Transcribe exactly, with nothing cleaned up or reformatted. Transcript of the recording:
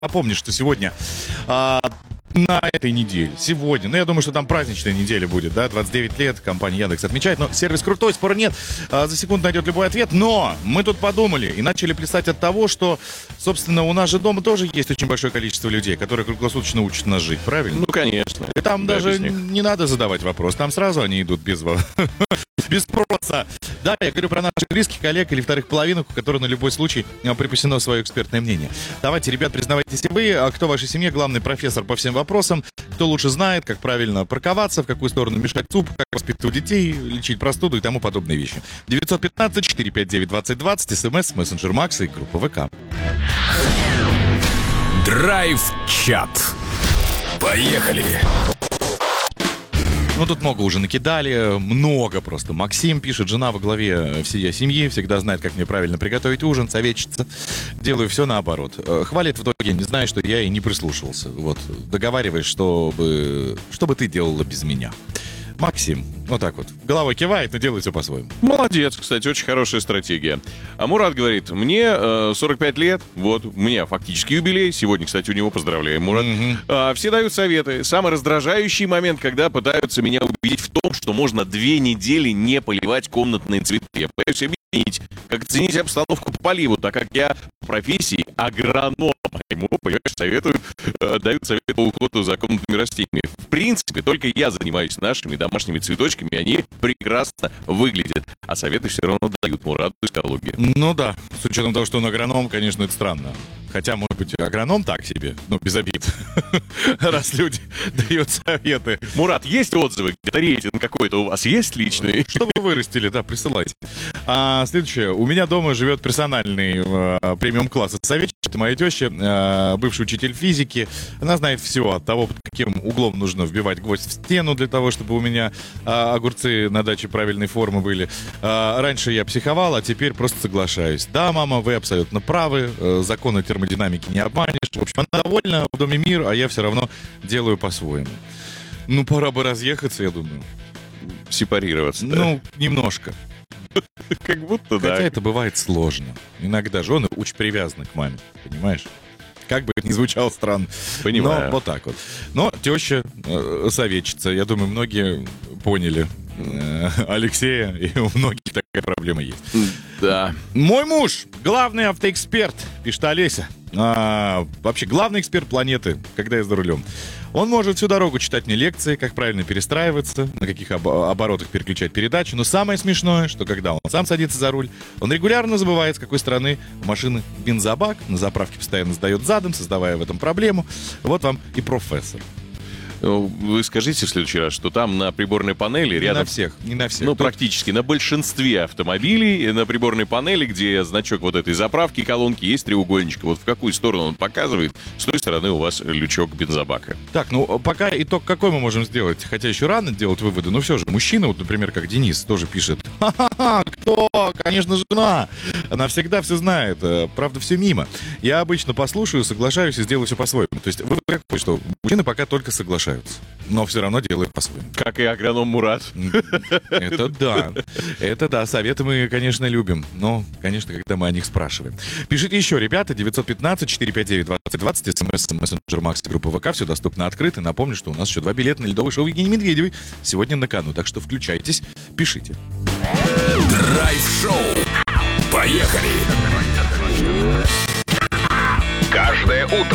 Напомню, что сегодня а, на этой неделе, сегодня, ну я думаю, что там праздничная неделя будет, да, двадцать девять лет, компания Яндекс отмечает, но сервис крутой, спора нет, а, за секунду найдет любой ответ, но мы тут подумали и начали плясать от того, что, собственно, у нас же дома тоже есть очень большое количество людей, которые круглосуточно учат нас жить, правильно? Ну, конечно. И там Да, даже без них. не надо задавать вопрос, там сразу они идут без, во- без спроса. Да, я говорю про наших близких коллег или вторых половинок, у которых на любой случай а, припасено свое экспертное мнение. Давайте, ребят, признавайтесь и вы, а кто в вашей семье главный профессор по всем вопросам, кто лучше знает, как правильно парковаться, в какую сторону мешать суп, как воспитывать детей, лечить простуду и тому подобные вещи. девятьсот пятнадцать четыреста пятьдесят девять двадцать двадцать, смс, мессенджер Макса и группа ВК. Драйв-чат. Поехали! Ну, тут много уже накидали, много просто. Максим пишет, жена во главе всей семьи, всегда знает, как мне правильно приготовить ужин, советчица. Делаю все наоборот. Э, Хвалит в итоге, не знаю, что я и не прислушивался. Вот, договариваешь, чтобы, чтобы ты делала без меня. Максим, вот так вот, головой кивает, но делает все по-своему. Молодец, кстати, очень хорошая стратегия. А Мурат говорит, мне э, сорок пять лет, вот, у меня фактически юбилей. Сегодня, кстати, у него поздравляем, Мурат. Мгм. А, все дают советы. Самый раздражающий момент, когда пытаются меня убедить в том, что можно две недели не поливать комнатные цветы. Я пытаюсь объяснить, как оценить обстановку по поливу, так как я по профессии агроном. Ему, понимаешь, советуют, э, дают совет по уходу за комнатными растениями. В принципе, только я занимаюсь нашими домашними цветочками, и они прекрасно выглядят. А советы все равно дают Мурату экологии. Ну да, с учетом того, что он агроном, конечно, это странно. Хотя, может быть, агроном так себе, ну, без обид. Раз люди дают советы. Мурат, есть отзывы? Где-то рейтинг какой-то у вас есть личный? Что вы вырастили, да, присылайте. А, следующее. У меня дома живет персональный э, премиум-класс советчик. Это моя теща, э, бывший учитель физики. Она знает все от того, под каким углом нужно вбивать гвоздь в стену для того, чтобы у меня э, огурцы на даче правильной формы были. Э, раньше я психовал, а теперь просто соглашаюсь. Да, мама, вы абсолютно правы. Э, законы термодинамики не обманешь. В общем, она довольна, в доме мир, а я все равно делаю по-своему. Ну, пора бы разъехаться, я думаю. Сепарироваться, да? Ну, немножко. как будто, Хотя да. это бывает сложно. Иногда жены очень привязаны к маме, понимаешь? Как бы это ни звучало странно. Понимаю. Но вот так вот. Но теща э, советчица. Я думаю, многие поняли э, Алексея, и у многих такая проблема есть. Да. Мой муж, главный автоэксперт, пишет Олеся. А, вообще, главный эксперт планеты, когда я за рулем. Он может всю дорогу читать мне лекции, как правильно перестраиваться, на каких об- оборотах переключать передачи. Но самое смешное, что когда он сам садится за руль, он регулярно забывает, с какой стороны у машины бензобак, на заправке постоянно сдает задом, создавая в этом проблему. Вот вам и профессор. Вы скажите в следующий раз, что там на приборной панели Не рядом... на всех, не на всех. Ну, Тут практически на большинстве автомобилей на приборной панели, где значок вот этой заправки, колонки, есть треугольничек. Вот в какую сторону он показывает, с той стороны у вас лючок бензобака. Так, ну, пока итог какой мы можем сделать? Хотя еще рано делать выводы, но все же, мужчина, вот, например, как Денис, тоже пишет: ха-ха-ха, кто? Конечно, жена. Она всегда все знает, э, правда, все мимо. Я обычно послушаю, соглашаюсь и сделаю все по-своему. То есть вывод какой, что мужчины пока только соглашаются, но все равно делают по-своему. Как и агроном Мурат. Это да. Это да. Советы мы, конечно, любим. Но, конечно, когда мы о них спрашиваем. Пишите еще, ребята. девятьсот пятнадцать четыреста пятьдесят девять двадцать двадцать. СМС, мессенджер Макс, группа ВК. Все доступно открыто. Напомню, что у нас еще два билета на ледовое шоу Евгении Медведевой сегодня на кону. Так что включайтесь, пишите. Драйв-шоу. Поехали! Каждое утро